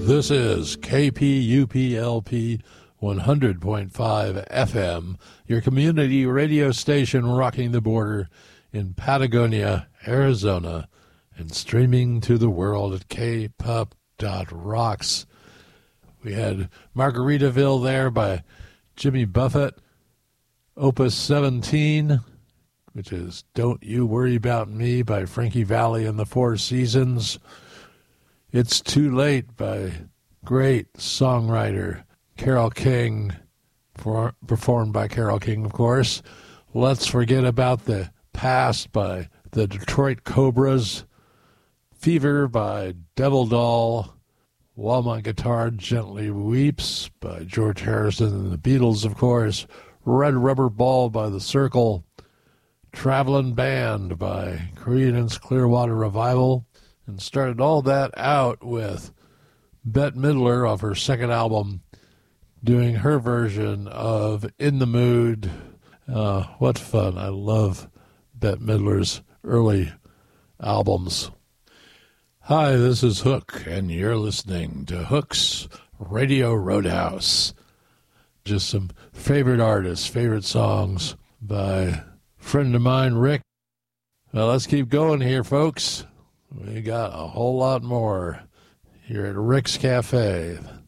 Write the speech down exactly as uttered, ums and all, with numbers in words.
This is K P U P L P one hundred point five F M, your community radio station rocking the border in Patagonia, Arizona, and streaming to the world at k pop dot rocks. We had Margaritaville there by Jimmy Buffett, Opus seventeen, which is Don't You Worry About Me by Frankie Valli and the Four Seasons. It's Too Late by great songwriter Carole King, for, performed by Carole King, of course. Let's Forget About the Past by the Detroit Cobras. Fever by Devil Doll. While My Guitar Gently Weeps by George Harrison and the Beatles, of course. Red Rubber Ball by The Circle. Travelin' Band by Creedence Clearwater Revival. And started all that out with Bette Midler off her second album doing her version of In the Mood. Uh, what fun. I love Bette Midler's early albums. Hi, this is Hook, and you're listening to Hook's Radio Roadhouse. Just some favorite artists, favorite songs by a friend of mine, Rick. Well, let's keep going here, folks. We got a whole lot more here at Rick's Cafe.